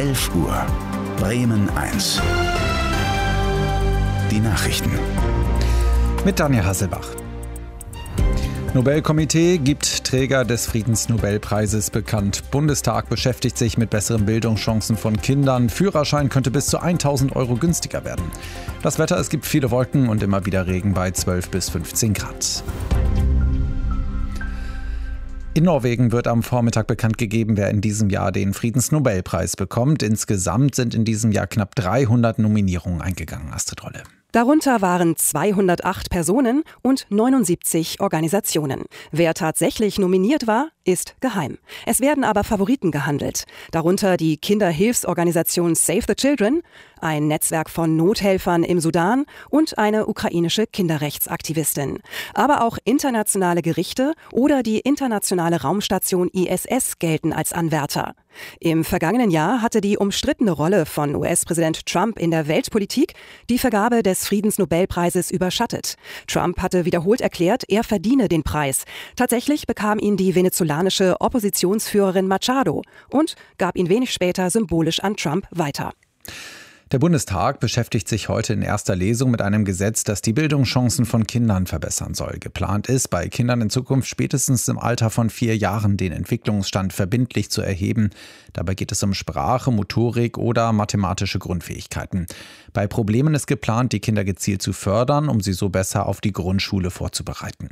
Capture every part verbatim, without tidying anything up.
elf Uhr. Bremen eins. Die Nachrichten. Mit Daniel Hasselbach. Nobelkomitee gibt Träger des Friedensnobelpreises bekannt. Bundestag beschäftigt sich mit besseren Bildungschancen von Kindern. Führerschein könnte bis zu tausend Euro günstiger werden. Das Wetter, es gibt viele Wolken und immer wieder Regen bei zwölf bis fünfzehn Grad. In Norwegen wird am Vormittag bekannt gegeben, wer in diesem Jahr den Friedensnobelpreis bekommt. Insgesamt sind in diesem Jahr knapp dreihundert Nominierungen eingegangen. Astrid Rolle. Darunter waren zweihundertacht Personen und neunundsiebzig Organisationen. Wer tatsächlich nominiert war, ist geheim. Es werden aber Favoriten gehandelt. Darunter die Kinderhilfsorganisation Save the Children, ein Netzwerk von Nothelfern im Sudan und eine ukrainische Kinderrechtsaktivistin. Aber auch internationale Gerichte oder die internationale Raumstation I S S gelten als Anwärter. Im vergangenen Jahr hatte die umstrittene Rolle von U S-Präsident Trump in der Weltpolitik die Vergabe des Friedensnobelpreises überschattet. Trump hatte wiederholt erklärt, er verdiene den Preis. Tatsächlich bekam ihn die venezolanische Oppositionsführerin Machado und gab ihn wenig später symbolisch an Trump weiter. Der Bundestag beschäftigt sich heute in erster Lesung mit einem Gesetz, das die Bildungschancen von Kindern verbessern soll. Geplant ist, bei Kindern in Zukunft spätestens im Alter von vier Jahren den Entwicklungsstand verbindlich zu erheben. Dabei geht es um Sprache, Motorik oder mathematische Grundfähigkeiten. Bei Problemen ist geplant, die Kinder gezielt zu fördern, um sie so besser auf die Grundschule vorzubereiten.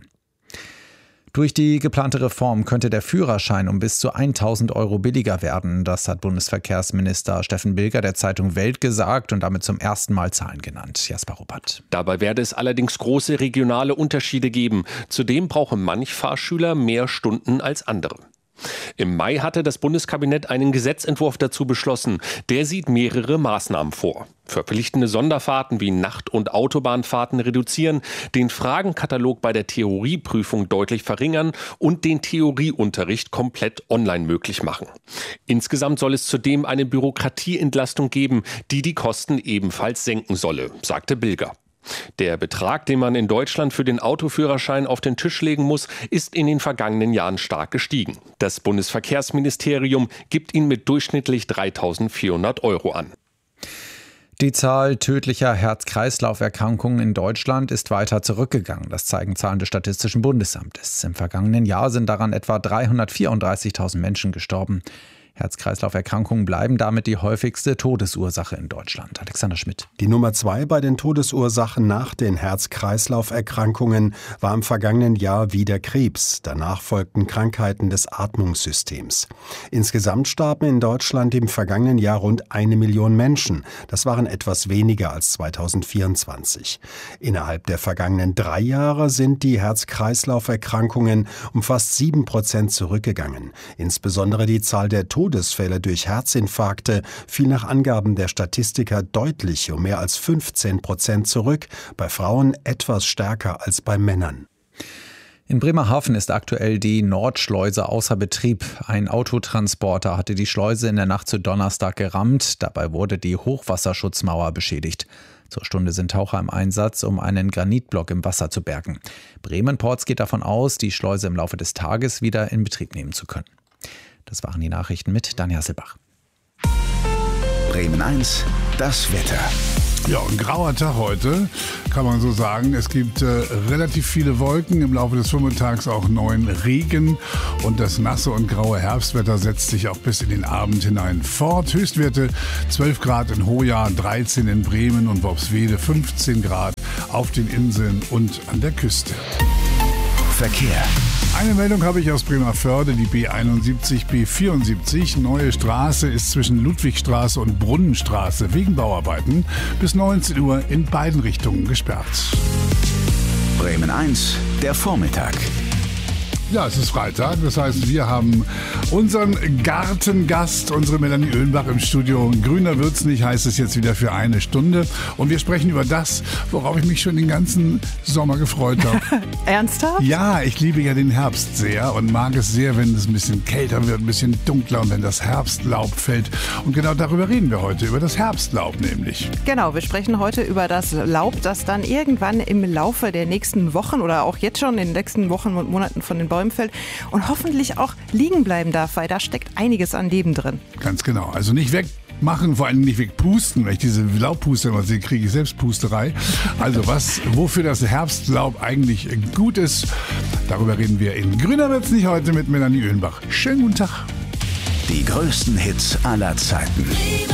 Durch die geplante Reform könnte der Führerschein um bis zu tausend Euro billiger werden. Das hat Bundesverkehrsminister Steffen Bilger der Zeitung Welt gesagt und damit zum ersten Mal Zahlen genannt. Jasper Ruppert. Dabei werde es allerdings große regionale Unterschiede geben. Zudem brauche manch Fahrschüler mehr Stunden als andere. Im Mai hatte das Bundeskabinett einen Gesetzentwurf dazu beschlossen. Der sieht mehrere Maßnahmen vor. Verpflichtende Sonderfahrten wie Nacht- und Autobahnfahrten reduzieren, den Fragenkatalog bei der Theorieprüfung deutlich verringern und den Theorieunterricht komplett online möglich machen. Insgesamt soll es zudem eine Bürokratieentlastung geben, die die Kosten ebenfalls senken solle, sagte Bilger. Der Betrag, den man in Deutschland für den Autoführerschein auf den Tisch legen muss, ist in den vergangenen Jahren stark gestiegen. Das Bundesverkehrsministerium gibt ihn mit durchschnittlich dreitausendvierhundert Euro an. Die Zahl tödlicher Herz-Kreislauf-Erkrankungen in Deutschland ist weiter zurückgegangen. Das zeigen Zahlen des Statistischen Bundesamtes. Im vergangenen Jahr sind daran etwa dreihundertvierunddreißigtausend Menschen gestorben. Herz-Kreislauf-Erkrankungen bleiben damit die häufigste Todesursache in Deutschland. Alexander Schmidt. Die Nummer zwei bei den Todesursachen nach den Herz-Kreislauf-Erkrankungen war im vergangenen Jahr wieder Krebs. Danach folgten Krankheiten des Atmungssystems. Insgesamt starben in Deutschland im vergangenen Jahr rund eine Million Menschen. Das waren etwas weniger als zweitausendvierundzwanzig. Innerhalb der vergangenen drei Jahre sind die Herz-Kreislauf-Erkrankungen um fast sieben Prozent zurückgegangen. Insbesondere die Zahl der Todesfälle Todesfälle durch Herzinfarkte fiel nach Angaben der Statistiker deutlich um mehr als fünfzehn Prozent zurück, bei Frauen etwas stärker als bei Männern. In Bremerhaven ist aktuell die Nordschleuse außer Betrieb. Ein Autotransporter hatte die Schleuse in der Nacht zu Donnerstag gerammt. Dabei wurde die Hochwasserschutzmauer beschädigt. Zur Stunde sind Taucher im Einsatz, um einen Granitblock im Wasser zu bergen. Bremen-Ports geht davon aus, die Schleuse im Laufe des Tages wieder in Betrieb nehmen zu können. Das waren die Nachrichten mit Daniel Hasselbach. Bremen eins, das Wetter. Ja, ein grauer Tag heute, kann man so sagen. Es gibt äh, relativ viele Wolken, im Laufe des Vormittags auch neuen Regen. Und das nasse und graue Herbstwetter setzt sich auch bis in den Abend hinein fort. Höchstwerte zwölf Grad in Hoya, dreizehn in Bremen und Worpswede, fünfzehn Grad auf den Inseln und an der Küste. Verkehr. Eine Meldung habe ich aus Bremerförde, die B einundsiebzig, B vierundsiebzig. Neue Straße ist zwischen Ludwigstraße und Brunnenstraße wegen Bauarbeiten bis neunzehn Uhr in beiden Richtungen gesperrt. Bremen eins, der Vormittag. Ja, es ist Freitag, das heißt, wir haben unseren Gartengast, unsere Melanie Oehnbach im Studio. Grüner wird's nicht, heißt es jetzt wieder für eine Stunde. Und wir sprechen über das, worauf ich mich schon den ganzen Sommer gefreut habe. Ernsthaft? Ja, ich liebe ja den Herbst sehr und mag es sehr, wenn es ein bisschen kälter wird, ein bisschen dunkler und wenn das Herbstlaub fällt. Und genau darüber reden wir heute, über das Herbstlaub nämlich. Genau, wir sprechen heute über das Laub, das dann irgendwann im Laufe der nächsten Wochen oder auch jetzt schon in den nächsten Wochen und Monaten von den Bäumen fällt und hoffentlich auch liegen bleiben darf, weil da steckt einiges an Leben drin. Ganz genau. Also nicht weg wegmachen, vor allem nicht wegpusten. Wenn ich diese Laubpuste immer sehe, kriege ich selbst Pusterei. Also was, wofür das Herbstlaub eigentlich gut ist, darüber reden wir in Grüner wird's nicht heute mit Melanie Oehnbach. Schönen guten Tag. Die größten Hits aller Zeiten.